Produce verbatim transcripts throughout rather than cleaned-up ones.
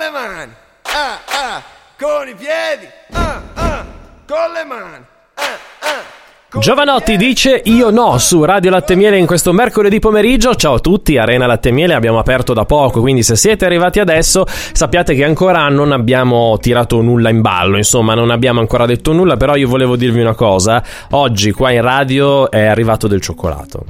le mani, ah, ah, con i piedi, ah, ah, con le mani, ah, ah. Giovanotti dice io no su Radio Latte Miele in questo mercoledì pomeriggio. Ciao a tutti, Arena Latte Miele abbiamo aperto da poco, quindi se siete arrivati adesso sappiate che ancora non abbiamo tirato nulla in ballo, insomma non abbiamo ancora detto nulla, però io volevo dirvi una cosa: oggi qua in radio è arrivato del cioccolato.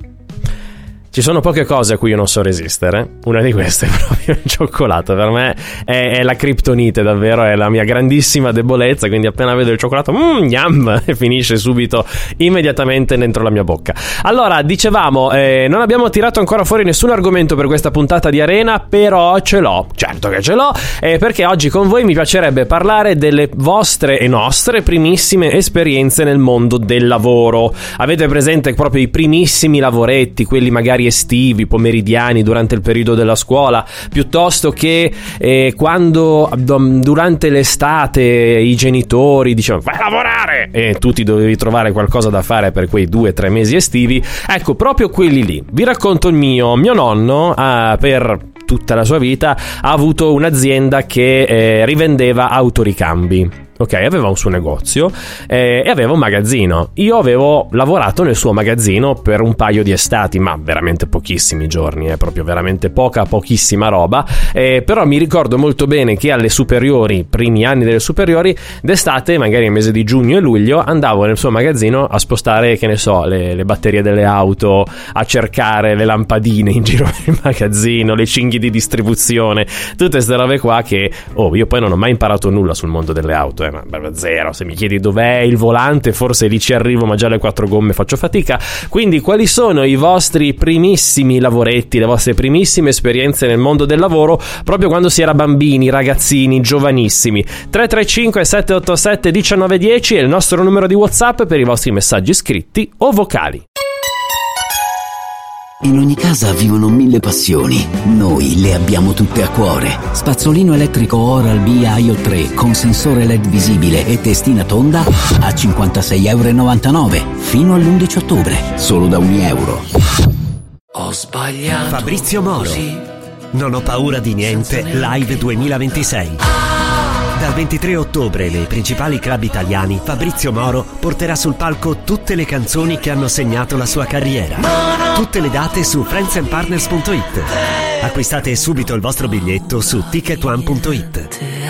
Ci sono poche cose a cui io non so resistere, una di queste è proprio il cioccolato. Per me è, è la criptonite, davvero, è la mia grandissima debolezza, quindi appena vedo il cioccolato, mmm, yum, e finisce subito, immediatamente dentro la mia bocca. Allora, dicevamo, eh, non abbiamo tirato ancora fuori nessun argomento per questa puntata di Arena, però ce l'ho, certo che ce l'ho, eh, perché oggi con voi mi piacerebbe parlare delle vostre e nostre primissime esperienze nel mondo del lavoro. Avete presente proprio i primissimi lavoretti, quelli magari estivi, pomeridiani, durante il periodo della scuola, piuttosto che eh, quando durante l'estate i genitori dicevano vai a lavorare e tu ti dovevi trovare qualcosa da fare per quei due o tre mesi estivi. Ecco, proprio quelli lì. Vi racconto il mio. Mio nonno ha, per tutta la sua vita, ha avuto un'azienda che eh, rivendeva autoricambi. Ok, aveva un suo negozio eh, e aveva un magazzino. Io avevo lavorato nel suo magazzino per un paio di estati, ma veramente pochissimi giorni, è eh, proprio veramente poca, pochissima roba. Eh, però mi ricordo molto bene che alle superiori, primi anni delle superiori, d'estate, magari nel mese di giugno e luglio, andavo nel suo magazzino a spostare, che ne so, le, le batterie delle auto, a cercare le lampadine in giro per il magazzino, le cinghie di distribuzione, tutte queste robe qua che, oh, io poi non ho mai imparato nulla sul mondo delle auto, eh. Ma zero. Se mi chiedi dov'è il volante, forse lì ci arrivo, ma già le quattro gomme faccio fatica. Quindi quali sono i vostri primissimi lavoretti, le vostre primissime esperienze nel mondo del lavoro, proprio quando si era bambini, ragazzini, giovanissimi? Tre tre cinque sette otto sette uno nove uno zero è il nostro numero di WhatsApp per i vostri messaggi scritti o vocali. In ogni casa vivono mille passioni, noi le abbiamo tutte a cuore. Spazzolino elettrico Oral-B I O tre con sensore L E D visibile e testina tonda a cinquantasei e novantanove euro fino all'undici ottobre, solo da un euro. Ho sbagliato. Fabrizio Moro. Così. Non ho paura di niente, Live duemilaventisei. Dal ventitré ottobre nei principali club italiani Fabrizio Moro porterà sul palco tutte le canzoni che hanno segnato la sua carriera. Tutte le date su friends and partners punto it. Acquistate subito il vostro biglietto su ticket one punto it.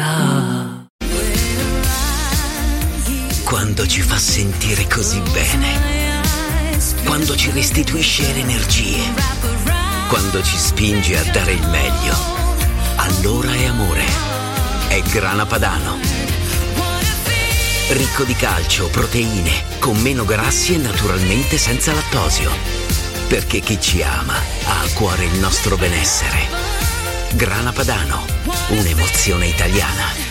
Quando ci fa sentire così bene, quando ci restituisce le energie, quando ci spinge a dare il meglio, allora è amore. È Grana Padano. Ricco di calcio, proteine, con meno grassi e naturalmente senza lattosio. Perché chi ci ama ha a cuore il nostro benessere. Grana Padano, un'emozione italiana.